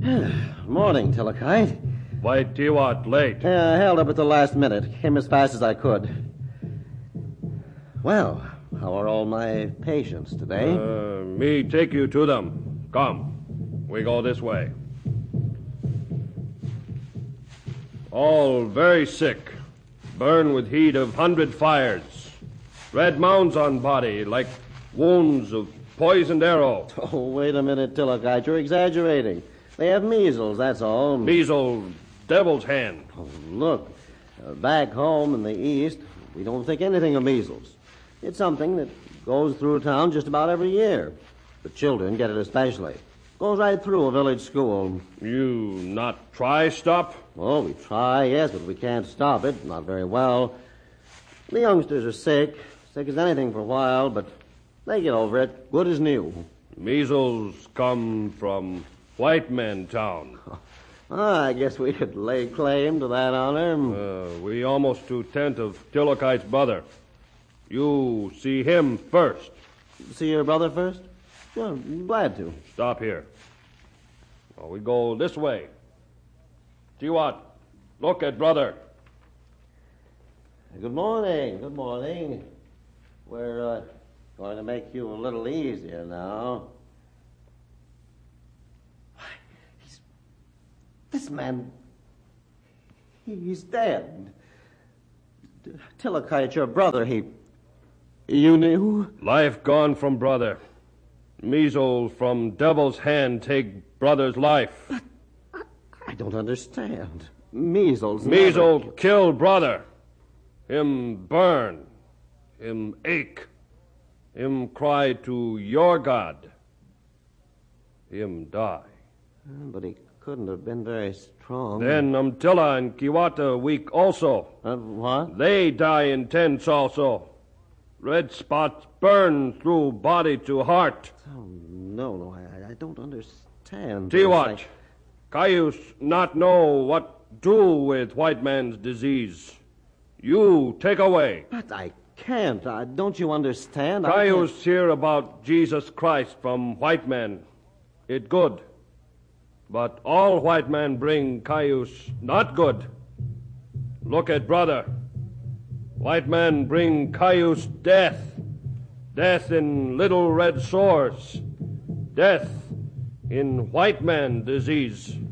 Morning, Tilakite. Why, Tiwat, late? I held up at the last minute. Came as fast as I could. Well, how are all my patients today? Me take you to them. Come. We go this way. All very sick. Burn with heat of 100 fires. Red mounds on body like wounds of poisoned arrow. Oh, wait a minute, Tilakite. You're exaggerating. They have measles, that's all. Measles, devil's hand. Oh, look, back home in the East, we don't think anything of measles. It's something that goes through town just about every year. The children get it especially. Goes right through a village school. You not try stop? Oh, we try, yes, but we can't stop it. Not very well. The youngsters are sick as anything for a while, but they get over it, good as new. Measles come from white man town. I guess we could lay claim to that honor. We almost to tent of Tilakite's brother. You see him first. See your brother first? Sure, I'm glad to. Stop here. Well, we go this way. Tiwat, look at brother. Good morning, good morning. We're going to make you a little easier now. This man, he's dead. Tilakite, your brother, you knew? Life gone from brother. Measles from devil's hand take brother's life. I don't understand. Measles never... kill brother. Him burn. Him ache. Him cry to your God. Him die. But he couldn't have been very strong. Then Umtilla and Kiwata weak also. What? They die in tents also. Red spots burn through body to heart. Oh, no, I don't understand. Tiwat, Cayuse not know what do with white man's disease. You take away. But I can't. Don't you understand? Cayuse hear about Jesus Christ from white man. It good. But all white men bring Cayuse not good. Look at brother. White man bring Cayuse death. Death in little red sores. Death in white man disease.